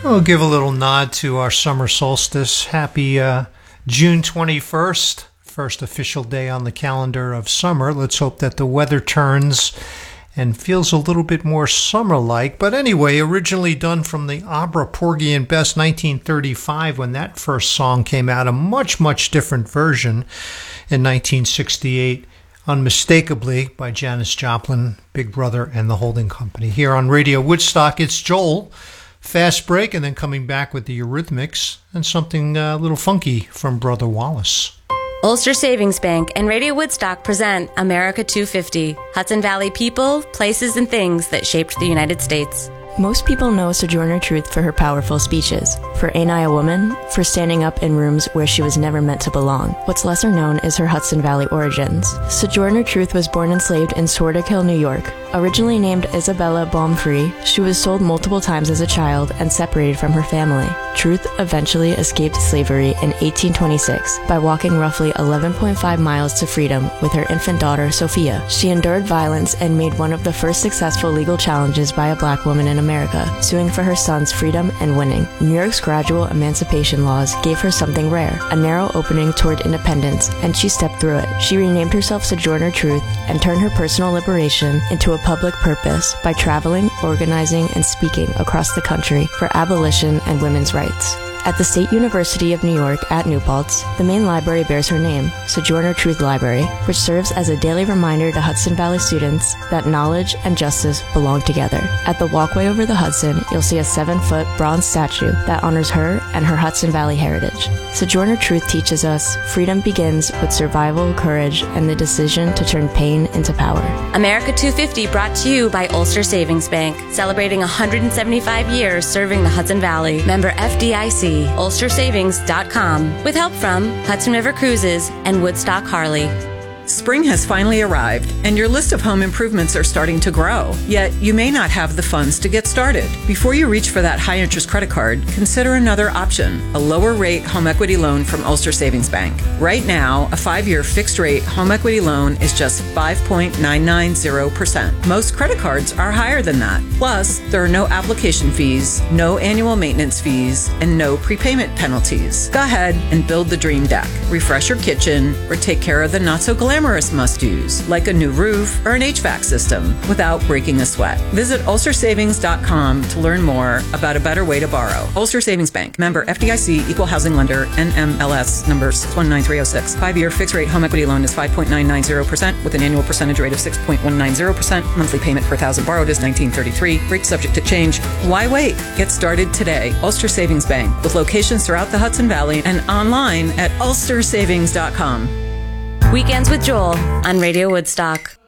We'll give a little nod to our summer solstice. Happy June 21st, first official day on the calendar of summer. Let's hope that the weather turns and feels a little bit more summer-like. But anyway, originally done from the opera Porgy and Bess, 1935, when that first song came out, a much, much different version in 1968, unmistakably by Janis Joplin, Big Brother, and the Holding Company. Here on Radio Woodstock, it's Joel. Fast break, and then coming back with the Eurythmics and something a little funky from Brother Wallace. Ulster Savings Bank and Radio Woodstock present America 250, Hudson Valley people, places, and things that shaped the United States. Most people know Sojourner Truth for her powerful speeches, for Ain't I a Woman, for standing up in rooms where she was never meant to belong. What's lesser known is her Hudson Valley origins. Sojourner Truth was born enslaved in Swardick Hill, New York. Originally named Isabella Baumfree, she was sold multiple times as a child and separated from her family. Truth eventually escaped slavery in 1826 by walking roughly 11.5 miles to freedom with her infant daughter, Sophia. She endured violence and made one of the first successful legal challenges by a black woman in America, suing for her son's freedom and winning. New York's gradual emancipation laws gave her something rare, a narrow opening toward independence, and she stepped through it. She renamed herself Sojourner Truth and turned her personal liberation into a public purpose by traveling, organizing, and speaking across the country for abolition and women's rights. At the State University of New York at New Paltz, the main library bears her name, Sojourner Truth Library, which serves as a daily reminder to Hudson Valley students that knowledge and justice belong together. At the walkway over the Hudson, you'll see a 7-foot bronze statue that honors her and her Hudson Valley heritage. Sojourner Truth teaches us freedom begins with survival, courage, and the decision to turn pain into power. America 250 brought to you by Ulster Savings Bank, celebrating 175 years serving the Hudson Valley. Member FDIC. UlsterSavings.com, with help from Hudson River Cruises and Woodstock Harley. Spring has finally arrived, and your list of home improvements are starting to grow. Yet, you may not have the funds to get started. Before you reach for that high-interest credit card, consider another option, a lower-rate home equity loan from Ulster Savings Bank. Right now, a 5-year fixed-rate home equity loan is just 5.990%. Most credit cards are higher than that. Plus, there are no application fees, no annual maintenance fees, and no prepayment penalties. Go ahead and build the dream deck. Refresh your kitchen, or take care of the not-so-glamorous must-dos, like a new roof or an HVAC system, without breaking a sweat. Visit UlsterSavings.com to learn more about a better way to borrow. Ulster Savings Bank. Member FDIC, Equal Housing Lender, NMLS, number 619306. 5-year fixed-rate home equity loan is 5.990% with an annual percentage rate of 6.190%. Monthly payment per thousand borrowed is $19.33. Rate subject to change. Why wait? Get started today. Ulster Savings Bank, with locations throughout the Hudson Valley and online at UlsterSavings.com. Weekends with Joel on Radio Woodstock.